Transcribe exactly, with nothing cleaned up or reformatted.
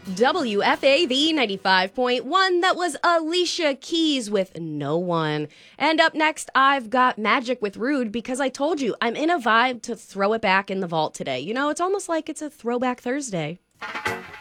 W F A V ninety-five point one. That was Alicia Keys with No One. And up next, I've got Magic with Rude, because I told you I'm in a vibe to throw it back in the vault today. You know, it's almost like it's a throwback Thursday.